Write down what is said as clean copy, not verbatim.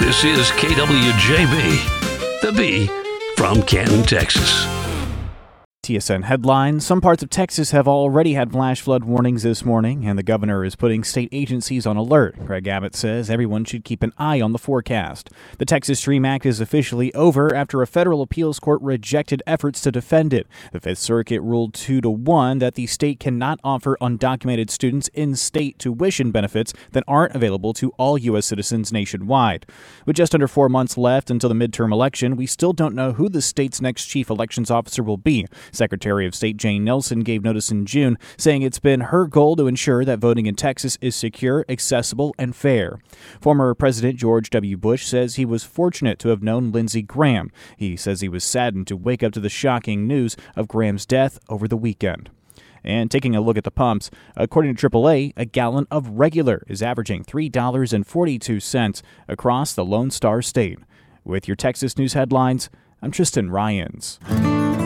This is KWJB, the B from Canton, Texas. TSN headlines. Some parts of Texas have already had flash flood warnings this morning, and the governor is putting state agencies on alert. Greg Abbott says everyone should keep an eye on the forecast. The Texas Dream Act is officially over after a federal appeals court rejected efforts to defend it. The Fifth Circuit ruled 2-1 that the state cannot offer undocumented students in-state tuition benefits that aren't available to all U.S. citizens nationwide. With just under 4 months left until the midterm election, we still don't know who the state's next chief elections officer will be. Secretary of State Jane Nelson gave notice in June, saying it's been her goal to ensure that voting in Texas is secure, accessible, and fair. Former President George W. Bush says he was fortunate to have known Lindsey Graham. He says he was saddened to wake up to the shocking news of Graham's death over the weekend. And taking a look at the pumps, according to AAA, a gallon of regular is averaging $3.42 across the Lone Star State. With your Texas news headlines, I'm Tristan Ryans.